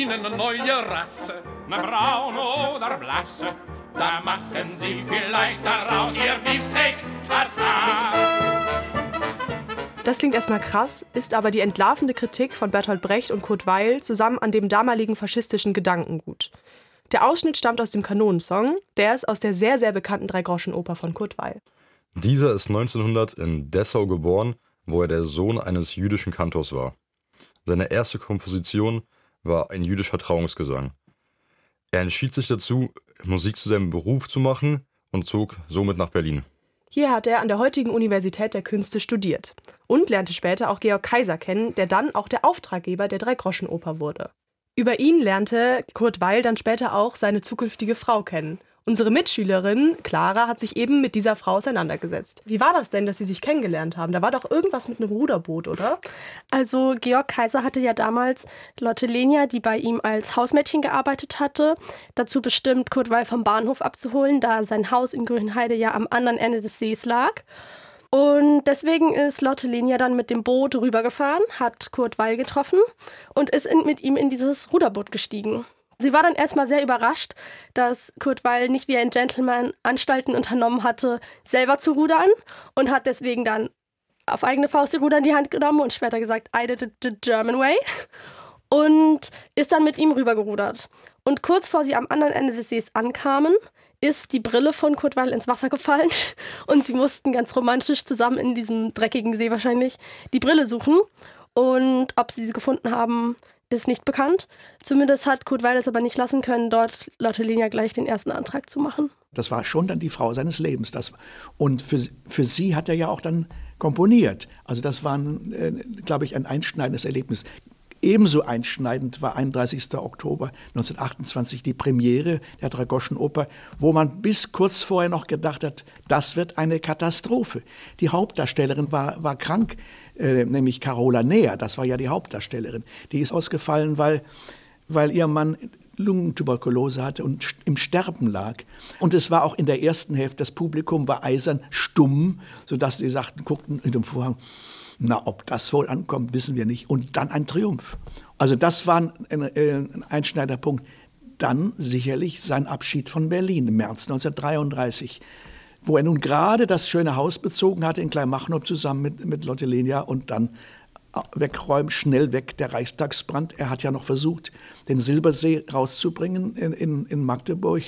Eine neue Rasse, ne braun oder blasse, da machen Sie vielleicht daraus Ihr Beefsteak Tartar. Das klingt erstmal krass, ist aber die entlarvende Kritik von Bertolt Brecht und Kurt Weill zusammen an dem damaligen faschistischen Gedankengut. Der Ausschnitt stammt aus dem Kanonensong, der ist aus der sehr, sehr bekannten Dreigroschenoper von Kurt Weill. Dieser ist 1900 in Dessau geboren, wo er der Sohn eines jüdischen Kantors war. Seine erste Komposition war ein jüdischer Trauungsgesang. Er entschied sich dazu, Musik zu seinem Beruf zu machen und zog somit nach Berlin. Hier hat er an der heutigen Universität der Künste studiert und lernte später auch Georg Kaiser kennen, der dann auch der Auftraggeber der Dreigroschenoper wurde. Über ihn lernte Kurt Weill dann später auch seine zukünftige Frau kennen. Unsere Mitschülerin Clara hat sich eben mit dieser Frau auseinandergesetzt. Wie war das denn, dass sie sich kennengelernt haben? Da war doch irgendwas mit einem Ruderboot, oder? Also Georg Kaiser hatte ja damals Lotte Lenya, die bei ihm als Hausmädchen gearbeitet hatte, dazu bestimmt, Kurt Weill vom Bahnhof abzuholen, da sein Haus in Grünheide ja am anderen Ende des Sees lag. Und deswegen ist Lotte Lenya dann mit dem Boot rübergefahren, hat Kurt Weill getroffen und ist mit ihm in dieses Ruderboot gestiegen. Sie war dann erstmal sehr überrascht, dass Kurt Weill nicht wie ein Gentleman Anstalten unternommen hatte, selber zu rudern und hat deswegen dann auf eigene Faust die Ruder in die Hand genommen und später gesagt, I did it the German way und ist dann mit ihm rübergerudert. Und kurz vor sie am anderen Ende des Sees ankamen, ist die Brille von Kurt Weill ins Wasser gefallen und sie mussten ganz romantisch zusammen in diesem dreckigen See wahrscheinlich die Brille suchen. Und ob sie gefunden haben, ist nicht bekannt. Zumindest hat Kurt Weill es aber nicht lassen können, dort Lotte Lenya gleich den ersten Antrag zu machen. Das war schon dann die Frau seines Lebens. Und für sie hat er ja auch dann komponiert. Also das war, glaube ich, ein einschneidendes Erlebnis. Ebenso einschneidend war 31. Oktober 1928 die Premiere der Dreigroschenoper, wo man bis kurz vorher noch gedacht hat, das wird eine Katastrophe. Die Hauptdarstellerin war krank, nämlich Carola Näher, das war ja die Hauptdarstellerin. Die ist ausgefallen, weil ihr Mann Lungentuberkulose hatte und im Sterben lag. Und es war auch in der ersten Hälfte, das Publikum war eisern stumm, sodass sie guckten in dem Vorhang, na, ob das wohl ankommt, wissen wir nicht. Und dann ein Triumph. Also das war ein Einschneiderpunkt. Dann sicherlich sein Abschied von Berlin im März 1933, wo er nun gerade das schöne Haus bezogen hatte in Kleinmachnow zusammen mit Lotte Lenya und dann wegräumen, schnell weg, der Reichstagsbrand. Er hat ja noch versucht, den Silbersee rauszubringen in Magdeburg.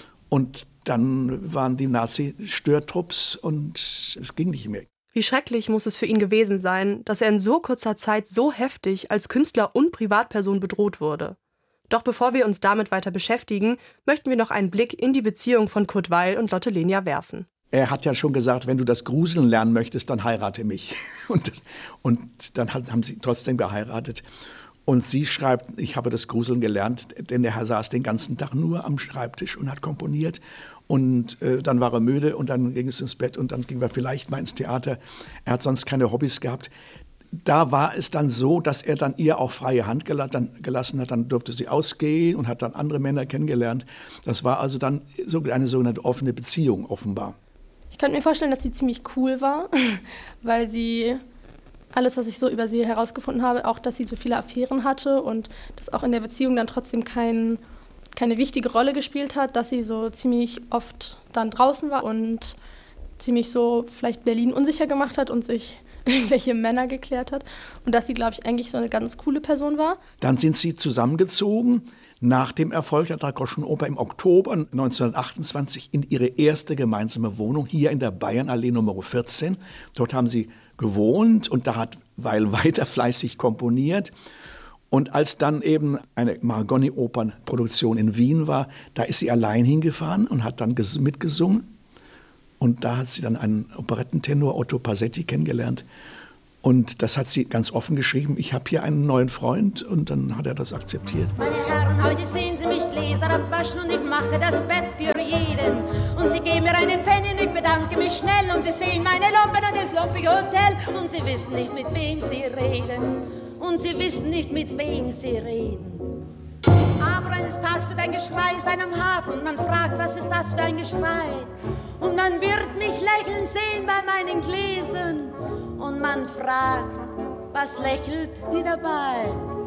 Und dann waren die Nazi-Störtrupps und es ging nicht mehr. Wie schrecklich muss es für ihn gewesen sein, dass er in so kurzer Zeit so heftig als Künstler und Privatperson bedroht wurde. Doch bevor wir uns damit weiter beschäftigen, möchten wir noch einen Blick in die Beziehung von Kurt Weill und Lotte Lenya werfen. Er hat ja schon gesagt, wenn du das Gruseln lernen möchtest, dann heirate mich. Und dann haben sie trotzdem geheiratet. Und sie schreibt, ich habe das Gruseln gelernt, denn der Herr saß den ganzen Tag nur am Schreibtisch und hat komponiert. Und dann war er müde und dann ging es ins Bett und dann gingen wir vielleicht mal ins Theater. Er hat sonst keine Hobbys gehabt. Da war es dann so, dass er dann ihr auch freie Hand gelassen hat. Dann durfte sie ausgehen und hat dann andere Männer kennengelernt. Das war also dann eine sogenannte offene Beziehung offenbar. Ich könnte mir vorstellen, dass sie ziemlich cool war, weil sie alles, was ich so über sie herausgefunden habe, auch, dass sie so viele Affären hatte und dass auch in der Beziehung dann trotzdem keine wichtige Rolle gespielt hat, dass sie so ziemlich oft dann draußen war und ziemlich so vielleicht Berlin unsicher gemacht hat und sich irgendwelche Männer geklärt hat und dass sie, glaube ich, eigentlich so eine ganz coole Person war. Dann sind sie zusammengezogen nach dem Erfolg der Dreigroschenoper im Oktober 1928 in ihre erste gemeinsame Wohnung hier in der Bayernallee Nr. 14. Dort haben sie gewohnt und da hat Weill weiter fleißig komponiert. Und als dann eben eine Marconi-Opernproduktion in Wien war, da ist sie allein hingefahren und hat dann mitgesungen. Und da hat sie dann einen Operettentenor, Otto Passetti, kennengelernt. Und das hat sie ganz offen geschrieben, ich habe hier einen neuen Freund. Und dann hat er das akzeptiert. Meine Herren, heute sehen Sie mich Gläser abwaschen und ich mache das Bett für jeden. Und Sie geben mir einen Penny und ich bedanke mich schnell. Und Sie sehen meine Lumpen und das lumpige Hotel. Und Sie wissen nicht, mit wem Sie reden. Und Sie wissen nicht, mit wem Sie reden. Aber eines Tages wird ein Geschrei sein am Hafen. Und man fragt, was ist das für ein Geschrei? Und man wird mich lächeln sehen bei meinen Gläsern. Und man fragt, was lächelt die dabei?